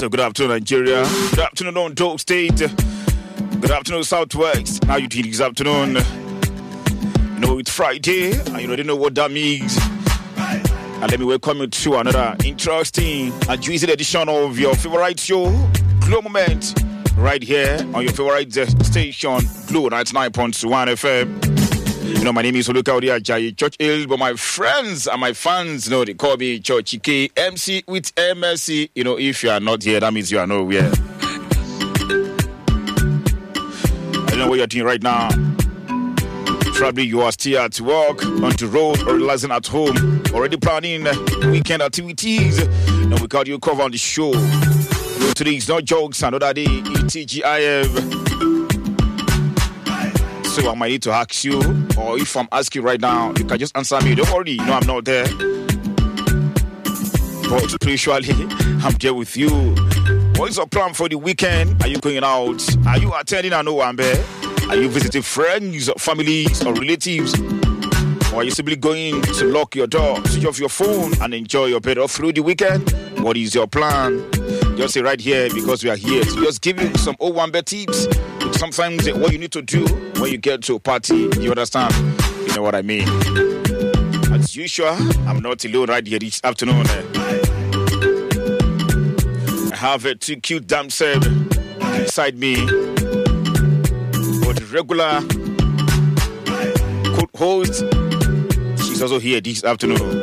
So good afternoon, Nigeria. Good afternoon, Ondo State. Good afternoon, Southwest. How you doing this afternoon? You know, it's Friday, and you already know what that means. And let me welcome you to another interesting and juicy edition of your favorite show, Glow Moment, right here on your favorite station, Glow 99.1 FM. You know, my name is Oluka Odiajayi, Church Hill, but my friends and my fans, you know, they call me Church K, MC with MSC. You know, if you are not here, that means you are nowhere. I don't know what you're doing right now. Probably you are still at work, on the road, or relaxing at home, already planning weekend activities. And we got you cover on the show. You know, today is not jokes, another day, ETGIF. So I might need to ask you, or if I'm asking right now, you can just answer me. Don't worry, you know I'm not there. But spiritually, I'm there with you. What is your plan for the weekend? Are you going out? Are you attending a Owambe? Are you visiting friends, families, or relatives? Or are you simply going to lock your door, switch off your phone, and enjoy your bed through the weekend? What is your plan? Just say right here, because we are here to just give you some Owambe tips. Sometimes what you need to do when you get to a party, you understand? You know what I mean? As usual, I'm not alone right here this afternoon. I have two cute damsels beside me. But the regular host, she's also here this afternoon.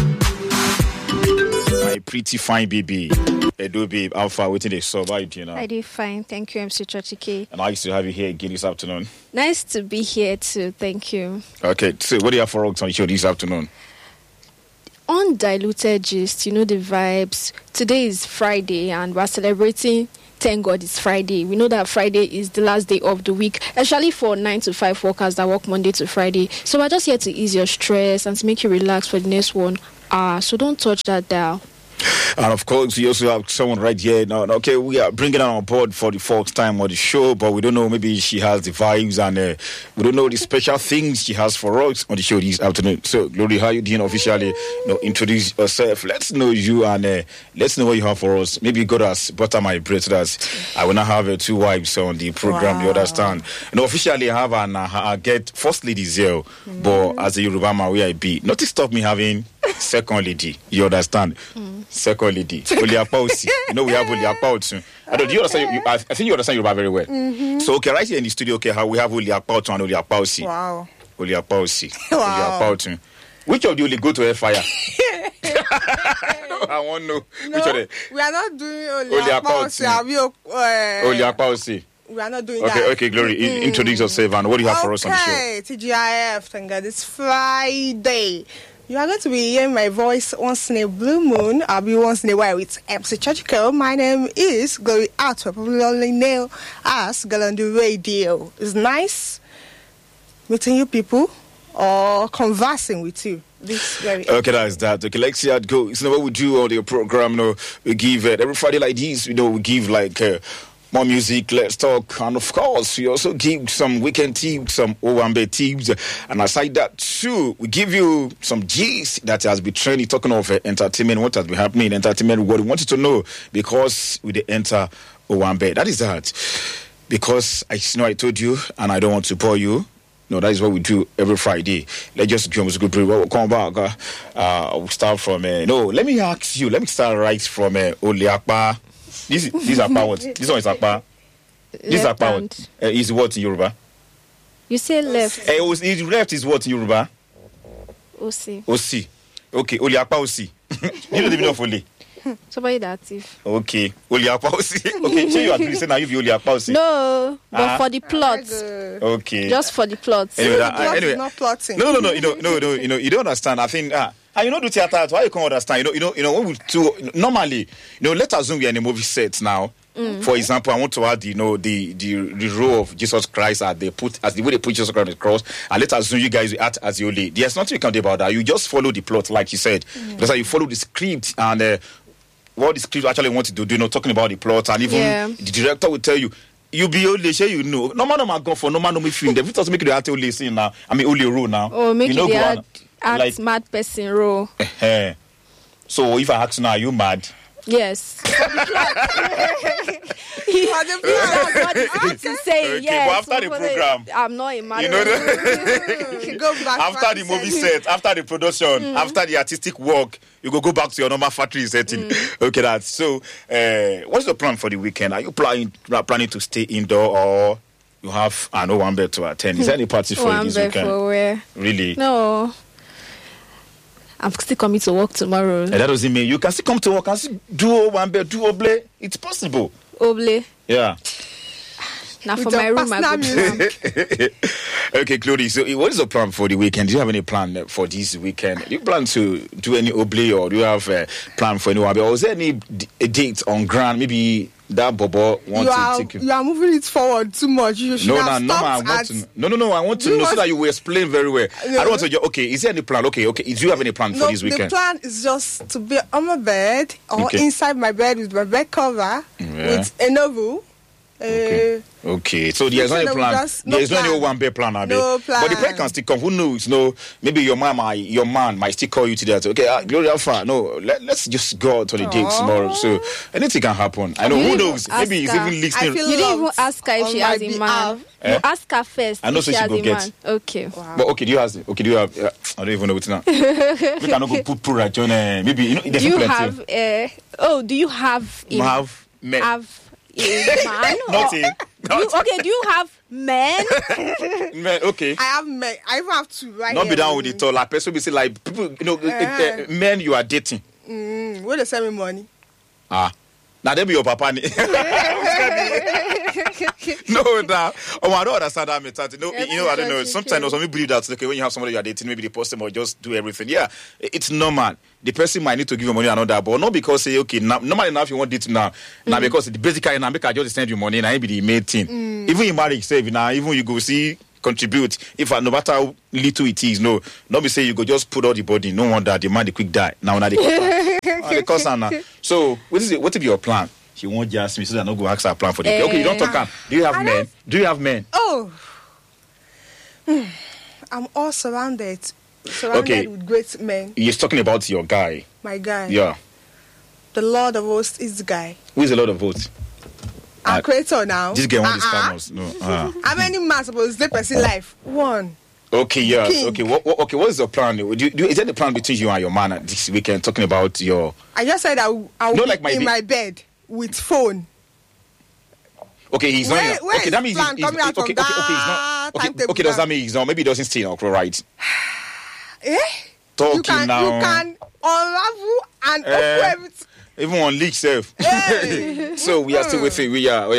My pretty fine baby. Edo babe, Alpha, waiting they saw. How you know? I did fine, thank you, MC Chachike. And nice to have you here again this afternoon. Nice to be here too, thank you. Okay, so what do you have for us on the show this afternoon? Undiluted gist, you know the vibes. Today is Friday and we're celebrating. Thank God it's Friday. We know that Friday is the last day of the week, especially for 9 to 5 workers that work Monday to Friday. So we're just here to ease your stress and to make you relax for the next 1 hour. So don't touch that dial. And of course, we also have someone right here now. Okay, we are bringing her on board for the first time on the show, but we don't know, maybe she has the vibes and we don't know the special things she has for us on the show this afternoon. So, Glory, how you doing officially? Introduce yourself. Let's know you and let's know what you have for us. Maybe you got us butter my bread so that I will not have two wives on the program. Wow. You understand? Officially, I have I get first lady zero, but as a Yoruba man, where I be, nothing stop me having second lady. You understand? Second lady. Oliapa. You know we have Oliapa too. Do you understand? I think you understand Yoruba very well. Mm-hmm. So okay, right here in the studio, okay, how we have Oliapa and Oliapa. Wow. Oliapa. Wow. Oliapa. Which of you will go to hellfire? I want to know. No, which of them? We are not doing Oliapa. Oliapa. We are not doing that. Okay, Glory. Introduce yourself and what do you have for us on the show? Okay, TGIF. Thank God it's Friday. You are going to be hearing my voice once in a blue moon. I'll be once in a while with MC Chachiko. My name is Glory Atwa, popularly known as Girl on the Radio. It's nice meeting you people or conversing with you. Okay, that's that. Okay, let's see how it goes. You know what we do on the program. We give every Friday like this. We give like more music, let's talk, and of course, we also give some weekend tips, some Owambe tips, and aside that too, we give you some gist that has been trending, talking of entertainment, what has been happening in entertainment, what we want you to know, because we enter Owambe. That is that. Because I told you, and I don't want to bore you. No, that is what we do every Friday. Let's just we'll come back. We'll start from let me ask you. Let me start right from Oliapa. This is Akpa what? This one is Akpa. This is Akpa what? Is what in Yoruba? You say left. Left is what in Yoruba? Osi. Osi. Okay, Oliapa Osi. You don't even know fully. Somebody that active. Okay, Oliapa Osi. Okay, so you agree? Say now if you Oliapa Osi. No, but for the plot. Okay. Just for the plot. Anyway, not plotting. No. You don't understand. I think. And you know the theater, why you can't understand? You know when we do normally, let's assume we are in a movie set now. Mm-hmm. For example, I want to add, the role of Jesus Christ as the way they put Jesus Christ on the cross, and let's assume you guys will act as the only. There's nothing you can do about that. You just follow the plot, like you said. That's how you follow the script and what the script actually wanted to do. Talking about the plot, and even the director will tell you. You be only share no man go for no man no me film. If it doesn't make the act only scene now, I mean only role now. Oh, make you the act like, mad person role. So if I ask now, are you mad? Yes. He does what he's saying. Okay, Yes. but after the program, I'm not a man. you know that Go back after the movie set, after the production, Mm. after the artistic work, you go back to your normal factory setting. Okay, that's so. What's the plan for the weekend? Are you planning to stay indoor, or you have an Owambe to attend? Is there any party for you this Owambe weekend? for where? Really? No. I'm still coming to work tomorrow. And that doesn't mean you can still come to work and still do Owambe, do Oble. It's possible. Oble. Yeah. Now With for your my room, I go personal to music. Okay, Chloe, so what is the plan for the weekend? Do you have any plan for this weekend? Do you plan to do any Oble, or do you have a plan for any Owambe? Or is there any date on ground? Maybe that Bobo wants to take you. You are moving it forward too much. You should have I stopped want at... to no, I want to know so that you will explain very well. I don't want to. Okay, is there any plan? Okay, do you have any plan for this weekend? The plan is just to be on my bed or Okay. inside my bed with my bed cover with a novel. Okay, so there's no no, plan. just no There's no plan. One-Bay plan, Abi. No plan. But the plan can still come. Who knows? No, maybe your man might still call you to that. Okay, Gloria Alpha. No, let's just go out on a date tomorrow. So anything can happen. I know. You Who didn't knows? ask Maybe he's her. even listening. I feel You didn't even loved ask her if on she my has a man. behalf. You ask her first I know if so she she has go a get. man. Okay. But okay, do you have? I don't even know what's now. We cannot go put right on. Maybe you know. Do you have do you have a Have men? have a man? Nothing. Okay, do you have men? Men. Okay. I have men. I even have to write. Not be down with it all. Like person be say like people. You know, men you are dating. Where they send me money? Now they be your papa. No, I don't understand that mentality. No, I don't know. Sometimes some people believe that okay, when you have somebody you are dating, maybe the person will just do everything. Yeah, it's normal. The person might need to give you money and all that, but not because say okay, normally enough you want dating now. Now because the basically now make I just send you money and I be the main thing. Even in marriage, say now even you go see contribute if no matter how little it is, not be say you go just put all the body. No wonder the man the quick die. Now the cost now. So what will be your plan? She won't just me so that I don't go ask her plan for the okay, you don't talk. Do you have men? Do you have men? Oh, I'm all surrounded Okay. with great men. You're talking about your guy. My guy. Yeah. The Lord of hosts is the guy. Who is a lot of votes? Our creator now. This guy want this cameras. No. How many man supposed to person life? One. Okay, yeah. King. Okay, what is your plan? Is there the plan between you and your man this weekend? Talking about your. I just said I'll No, be like in my bed with phone. Okay, he's Where- not. where Okay, is that means plan he's coming out from okay. He's not. that Okay, timetable okay. Does now? that mean he's not? Maybe he doesn't stay in Okra, right? Talking You can unravel and open everything. Even on leak self. Hey. So we are still waiting. We are.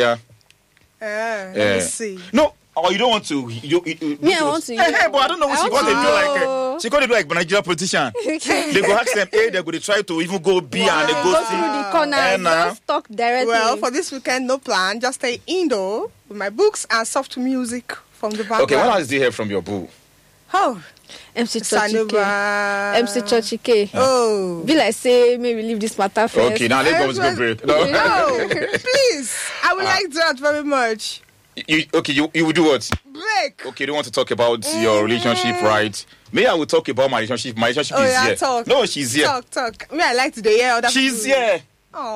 Let me see. No. Oh, you don't want to. Me, I want to. Hey, but I don't know what I she want got to to do. Like know. she got to do like Nigerian politician. They go ask them A. They go to try to even go B and they Go go through C. the corner. Just talk directly. Well, for this weekend, no plan. Just stay indoor with my books and soft music from the background. Okay, what else do you hear from your boo? Oh, MC Churchike. Sanuba. MC Churchike. Oh. Be like say maybe leave this matter first. Okay, now let's go break. No. No, please. I would like that very much. You will do what? Break. Okay, you don't want to talk about your relationship, right? Maybe I will talk about my relationship. My relationship is here. Talk. No, she's here. Talk. Me, I like to hear other She's people. here.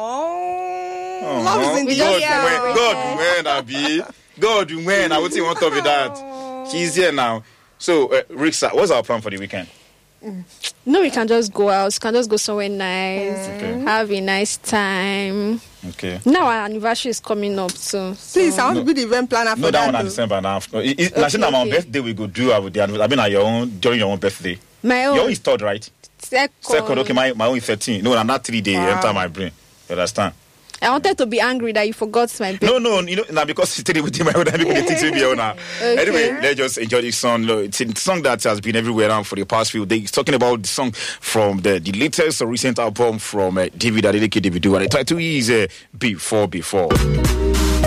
Oh, love is in the just air. God, when, Abi. God, when. I would say want to be that. She's here now. So, Rixa, what's our plan for the weekend? No, we can just go out. We can just go somewhere nice. Okay. Have a nice time. Okay. Now our anniversary is coming up soon. Please, I want to be the event planner for No, that one in though. December now. I think my birthday we go do with the anniversary. I mean, at your own during your own birthday. My Your own own is third, right? second. Okay, my own is 13. No, and that 3 days Wow. enter my brain. You understand? I wanted to be angry that you forgot my birthday. No, now because it's today with my own, people they think maybe now. Okay. Anyway, let's just enjoy this song. Look, it's a song that has been everywhere around for the past few days. Talking about the song from the latest or recent album from David Adeleke Davido, and the title is Before.